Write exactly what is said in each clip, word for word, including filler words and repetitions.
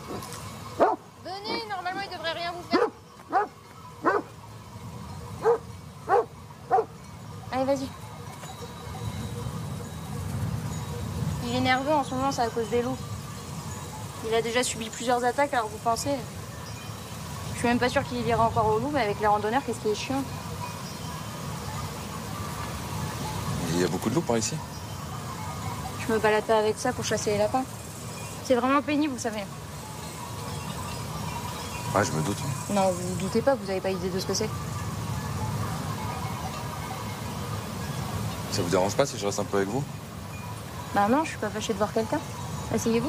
Venez, normalement il devrait rien vous faire. Allez, vas-y. Il est nerveux en ce moment, c'est à cause des loups. Il a déjà subi plusieurs attaques, alors vous pensez. Je suis même pas sûre qu'il ira encore au loup, mais avec les randonneurs, qu'est-ce qui est chiant. Il y a beaucoup de loups par ici. Je me balade pas avec ça pour chasser les lapins. C'est vraiment pénible, vous savez. Ouais, je me doute. Non, vous vous doutez pas, vous avez pas idée de ce que c'est. Ça vous dérange pas si je reste un peu avec vous? Bah non, je suis pas fâchée de voir quelqu'un. Asseyez-vous.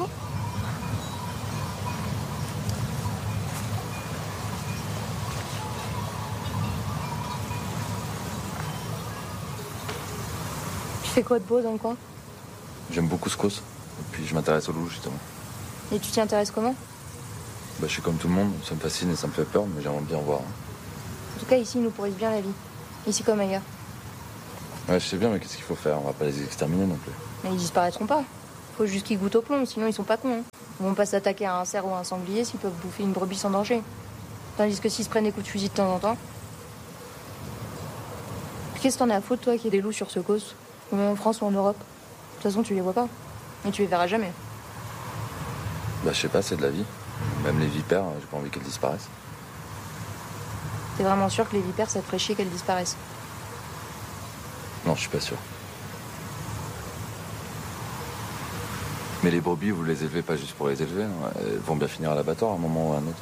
Tu fais quoi de beau dans le coin? J'aime beaucoup ce cause. Et puis je m'intéresse aux loups, justement. Et tu t'y intéresses comment? Bah, je suis comme tout le monde, ça me fascine et ça me fait peur, mais j'aimerais bien en voir. En tout cas, ici, ils nous pourrissent bien la vie. Ici comme ailleurs. Ouais, je sais bien, mais qu'est-ce qu'il faut faire? On va pas les exterminer non plus. Mais ils disparaîtront pas. Faut juste qu'ils goûtent au plomb, sinon ils sont pas cons. Hein. Ils vont pas s'attaquer à un cerf ou à un sanglier s'ils peuvent bouffer une brebis sans danger. Tandis que s'ils se prennent des coups de fusil de temps en temps... Qu'est-ce que t'en as à foutre, toi, qu'il y ait des loups sur ce cause? Ou même en France ou en Europe? De toute façon, tu les vois pas. Et tu les verras jamais. Bah, je sais pas, c'est de la vie. Même les vipères, j'ai pas envie qu'elles disparaissent. T'es vraiment sûr que les vipères, ça te ferait chier qu'elles disparaissent? Non, je suis pas sûr. Mais les brebis, vous les élevez pas juste pour les élever. Hein. Elles vont bien finir à l'abattoir à un moment ou à un autre.